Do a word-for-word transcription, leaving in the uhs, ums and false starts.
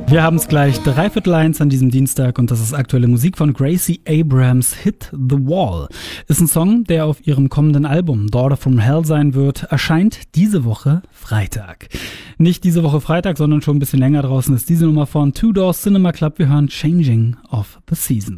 Wir haben es gleich dreiviertel eins an diesem Dienstag und das ist aktuelle Musik von Gracie Abrams. Hit the Wall ist ein Song, der auf ihrem kommenden Album Daughter from Hell sein wird, erscheint diese Woche Freitag. Nicht diese Woche Freitag, sondern schon ein bisschen länger draußen ist diese Nummer von Two Door Cinema Club. Wir hören Changing of the Seasons.